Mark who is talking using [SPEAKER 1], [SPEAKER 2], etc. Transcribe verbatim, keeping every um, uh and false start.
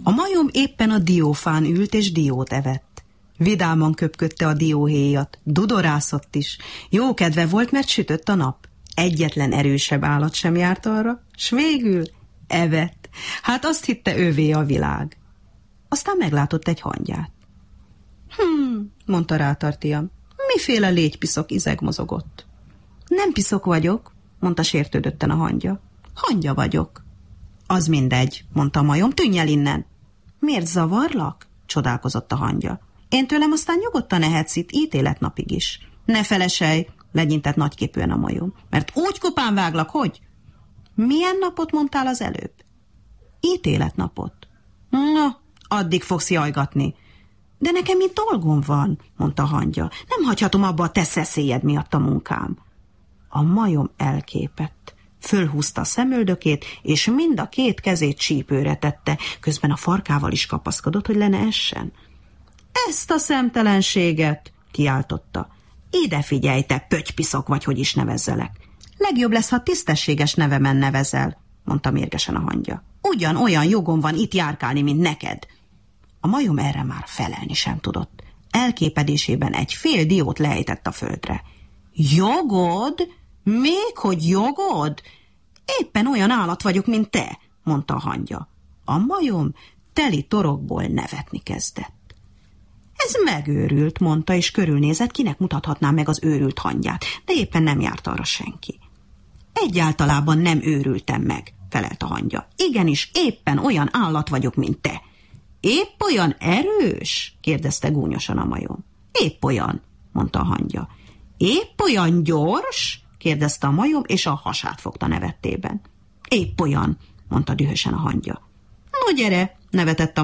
[SPEAKER 1] A majom éppen a diófán ült és diót evett. Vidáman köpködte a dióhéjat, dudorászott is. Jó kedve volt, mert sütött a nap. Egyetlen erősebb állat sem járt arra, s végül evett. Hát azt hitte, ővé a világ. Aztán meglátott egy hangyát. Hm, mondta rátartian, miféle légypiszok izeg mozogott. Nem piszok vagyok, mondta sértődötten a hangya. Hangya vagyok. Az mindegy, mondta a majom, tűnj el innen. Miért zavarlak? Csodálkozott a hangya. Én tőlem aztán nyugodtan ehetsz itt ítéletnapig is. Ne feleselj, legyintett nagyképűen a majom, mert úgy kupán váglak, hogy? Milyen napot mondtál az előbb? Ítéletnapot. Na, addig fogsz jajgatni. De nekem itt dolgom van, mondta a hangya. Nem hagyhatom abba a te szeszélyed miatt a munkám. A majom elképett. Fölhúzta a szemöldökét, és mind a két kezét csípőre tette, közben a farkával is kapaszkodott, hogy le ne essen. Ezt a szemtelenséget, kiáltotta. Ide figyelj, te pötypiszok, vagy hogy is nevezzelek. Legjobb lesz, ha tisztességes nevemen nevezel, mondta mérgesen a hangya. Ugyan olyan jogom van itt járkálni, mint neked. A majom erre már felelni sem tudott. Elképedésében egy fél diót lejtett a földre. Jogod? Még hogy jogod? Éppen olyan állat vagyok, mint te, mondta a hangya. A majom teli torokból nevetni kezdett. Ez megőrült, mondta, és körülnézett, kinek mutathatná meg az őrült hangyát, de éppen nem járt arra senki. Egyáltalában nem őrültem meg, felelt a hangya. Igenis, éppen olyan állat vagyok, mint te. Épp olyan erős? kérdezte gúnyosan a majom. Épp olyan, mondta a hangya. Épp olyan gyors? kérdezte a majom, és a hasát fogta nevettében. Épp olyan, mondta dühösen a hangya. No gyere, nevetett a